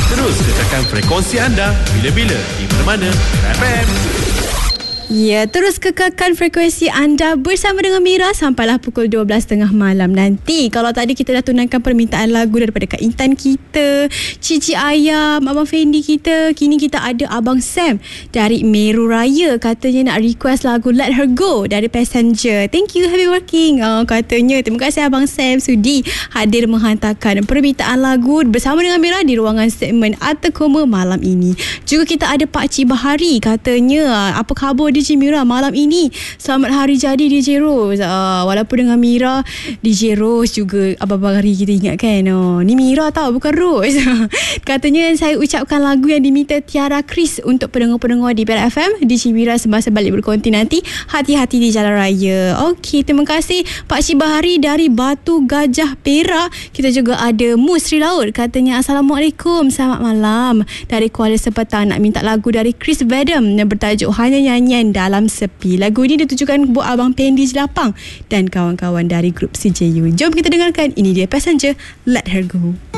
Terus kekalkan frekuensi anda bila-bila, di mana-mana. Era FM. Ya, terus kekalkan frekuensi anda bersama dengan Mira sampailah pukul 12.30 malam nanti. Kalau tadi kita dah tunaikan permintaan lagu daripada Kak Intan kita, Cici Ayam, Abang Fendi kita, kini kita ada Abang Sam dari Meru Raya. Katanya nak request lagu Let Her Go dari Passenger. Thank you, happy working. Katanya terima kasih Abang Sam sudi hadir menghantarkan permintaan lagu bersama dengan Mira di ruangan segmen Arta Koma malam ini. Juga kita ada Pak Cik Bahari. Katanya apa khabar DJ Mira malam ini? Selamat hari jadi DJ Rose. Walaupun dengan Mira, DJ Rose juga Abang Bahari kita ingat kan. Ni Mira tau, bukan Rose. Katanya saya ucapkan lagu yang diminta Tiara Chris untuk pendengar-pendengar di Perak FM. DJ Mira semasa balik berkonti nanti, hati-hati di jalan raya. Okey, terima kasih Pak Cik Bahari dari Batu Gajah Perak. Kita juga ada Musri Laut. Katanya Assalamualaikum, selamat malam. Dari Kuala Sepetang nak minta lagu dari Chris Badam yang bertajuk Hanya Nyanyian Dalam Sepi. Lagu ini ditujukan buat Abang Pendi Jelapang dan kawan-kawan dari grup CJU. Jom kita dengarkan. Ini dia Passenger, Let Her Go.